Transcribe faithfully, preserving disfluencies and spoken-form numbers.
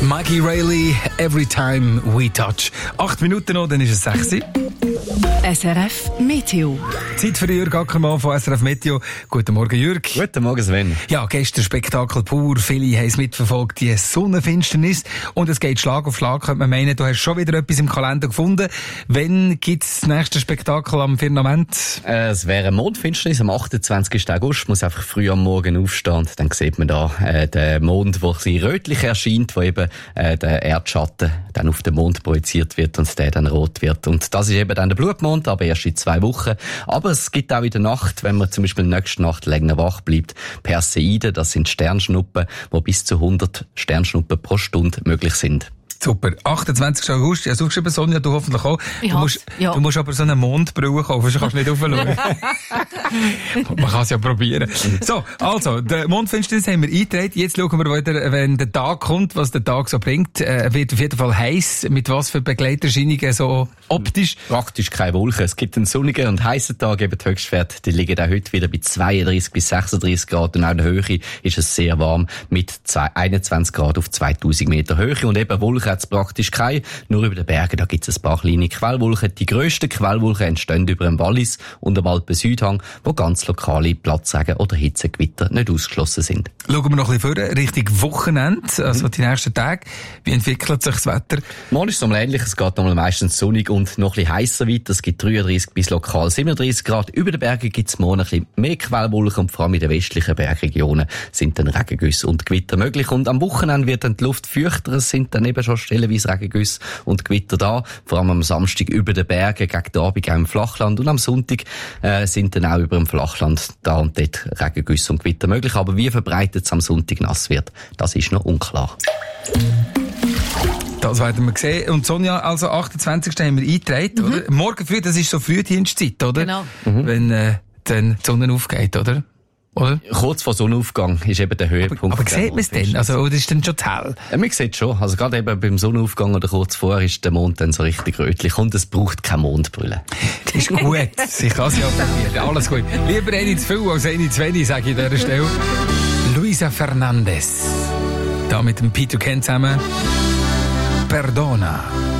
Mikey Rayleigh, Every Time We Touch. Acht Minuten noch, dann ist es sechs. S R F Meteo. Zeit für Jürg Ackermann von S R F Meteo. Guten Morgen, Jürg. Guten Morgen, Sven. Ja, gestern Spektakel pur. Viele haben es mitverfolgt, die Sonnenfinsternis. Und es geht Schlag auf Schlag, könnte man meinen. Du hast schon wieder etwas im Kalender gefunden. Wann gibt es das nächste Spektakel am Firmament? Äh, es wäre Mondfinsternis am achtundzwanzigsten August. Muss einfach früh am Morgen aufstehen. Dann sieht man da äh, den Mond, der sie rötlich erscheint, wo eben äh, der Erdschatten dann auf den Mond projiziert wird und der dann rot wird. Und das ist eben dann der Blutmond, aber erst in zwei Wochen. Aber es gibt auch in der Nacht, wenn man zum Beispiel nächste Nacht länger wach bleibt, Perseiden, das sind Sternschnuppen, wo bis zu hundert Sternschnuppen pro Stunde möglich sind. Super. achtundzwanzigsten August. Ja, du geschrieben, Sonja, du hoffentlich auch. Ich du, musst, ja. du musst aber so eine Mondbrille kaufen, sonst kannst du nicht raufschauen. Man kann es ja probieren. So, also, der Mondfinsternis haben wir eingetragen. Jetzt schauen wir weiter, wenn der Tag kommt, was der Tag so bringt. Er wird auf jeden Fall heiß. Mit was für Begleiterscheinungen so optisch? Praktisch keine Wolken. Es gibt einen sonnigen und heißen Tag, eben die Höchstwerte, die liegen auch heute wieder bei zweiunddreißig bis sechsunddreißig Grad und auch in der Höhe ist es sehr warm mit einundzwanzig Grad auf zweitausend Meter Höhe und eben Wolken hat es praktisch keine. Nur über den Bergen, da gibt es ein paar kleine Quellwolken. Die grössten Quellwolken entstehen über dem Wallis und dem Alpen-Südhang, wo ganz lokale Platzregen oder Hitzegewitter nicht ausgeschlossen sind. Schauen wir noch ein bisschen vor, Richtung Wochenende, also mhm. die nächsten Tage. Wie entwickelt sich das Wetter? Morgen ist es nochmal ähnlich. Es geht nochmal meistens sonnig und noch ein bisschen heißer weiter. Es gibt dreiunddreißig bis lokal siebenunddreißig Grad. Über den Bergen gibt es morgen ein bisschen mehr Quellwolken und vor allem in den westlichen Bergregionen sind dann Regengüsse und Gewitter möglich. Und am Wochenende wird dann die Luft feuchter. Es sind dann eben schon stellenweise Regengüsse und Gewitter da. Vor allem am Samstag über den Bergen, gegen den Abend auch im Flachland. Und am Sonntag äh, sind dann auch über dem Flachland da und dort Regengüsse und Gewitter möglich. Aber wie verbreitet es am Sonntag nass wird, das ist noch unklar. Das werden wir sehen. Und Sonja, also achtundzwanzigsten haben wir eingetragen, mhm. oder? Morgen früh, das ist so Frühdienstzeit, oder? Genau. Mhm. Wenn äh, dann die Sonne aufgeht, oder? Oder? Kurz vor Sonnenaufgang ist eben der Höhepunkt. Aber, aber sieht man es denn? Also, oder ist dann schon zu hell? Ja, man sieht schon. Also gerade eben beim Sonnenaufgang oder kurz vorher ist der Mond dann so richtig rötlich und es braucht keine Mondbrille. Das ist gut. Ich kann es ja probieren. Alles gut. Lieber eine zu viel als eine zu wenig, sage ich an dieser Stelle. Luisa Fernandez. Da mit dem Peter Ken zusammen. Perdona.